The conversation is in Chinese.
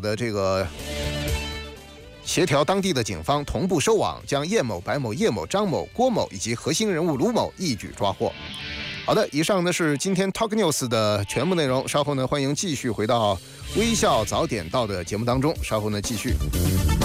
的这个协调当地的警方同步收网，将叶某、白某、叶某、张某、郭某以及核心人物卢某一举抓获。好的，以上呢是今天 Talk News 的全部内容。稍后呢，欢迎继续回到微笑早点到的节目当中。稍后呢，继续。